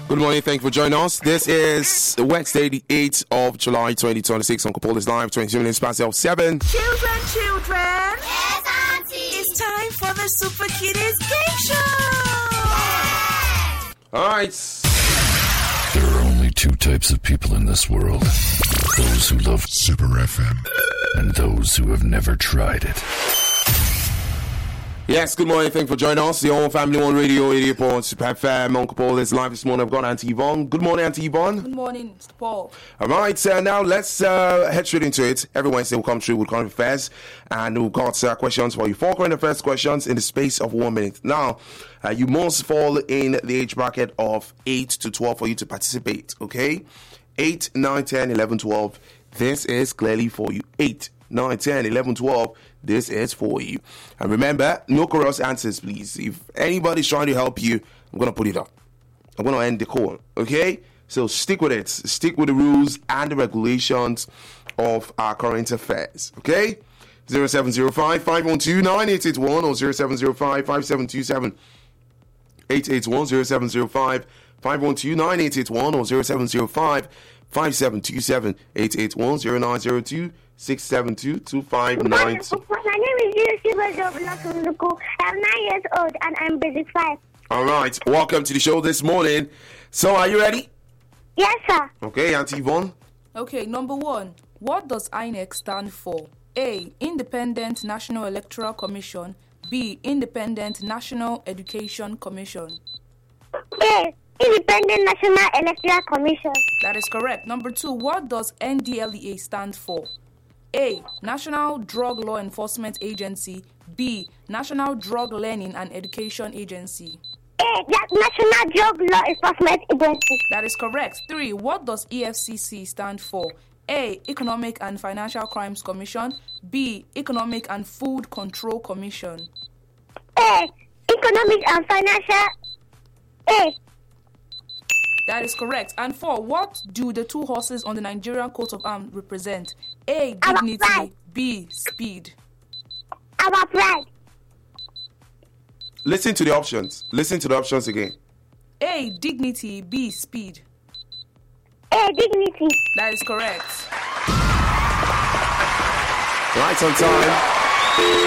Good morning. Thank you for joining us. This is Wednesday, the 8th of July, 2026 on Kapol is Live, 22 minutes past 7. Children. Yes, Auntie. It's time for the Super Kiddies Game Show. All right. There are only two types of people in this world. Those who love Super FM. And those who have never tried it. Yes, good morning. Thank you for joining us. The Own Family One Radio, 88.1 Super FM. On Kapol is Live this morning. I've got Auntie Yvonne. Good morning, Auntie Yvonne. Good morning, Mr. Paul. All right, now let's head straight into it. Every Wednesday we'll come through with current affairs, and we've got questions for you. 4 current affairs questions in the space of 1 minute. Now, you must fall in the age bracket of 8 to 12 for you to participate, okay? 8, 9, 10, 11, 12. This is clearly for you. 8, 9, 10, 11, 12. This is for you. And remember, no correct answers, please. If anybody's trying to help you, I'm going to put it up. I'm going to end the call, okay? So stick with it. Stick with the rules and the regulations of our current affairs, okay? 0705-512-9881 or 0705-5727-881, 0705-512-9881 or 0705-5727-881, 0902-672-2592. My name is Yusuf Zobunakunduku. I'm 9 years old and I'm basic 5. All right, welcome to the show this morning. So, are you ready? Yes, sir. Okay, Auntie Yvonne. Okay, number 1. What does INEC stand for? A. Independent National Electoral Commission. B. Independent National Education Commission. A. Independent National Electoral Commission. That is correct. Number 2. What does NDLEA stand for? A. National Drug Law Enforcement Agency. B. National Drug Learning and Education Agency. A. National Drug Law Enforcement Agency. That is correct. 3. What does EFCC stand for? A. Economic and Financial Crimes Commission. B. Economic and Food Control Commission. A. Economic and Financial. A. That is correct. And 4. What do the 2 horses on the Nigerian coat of arms represent? A. Dignity. pride. B. Speed. Our pride. Listen to the options. Listen to the options again. A. Dignity. B. Speed. A. Dignity. That is correct. Right on time.